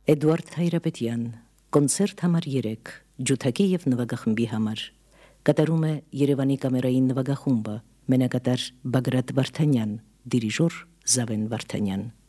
Էդուարդ Հայրապետյան, կոնցերտ համար 3, ջութակի և նվագախմբի համար, կատարում է Երևանի կամերային նվագախումբը, մենակատար Բագրատ Վարդանյան, դիրիժոր Զավեն Վարդանյան։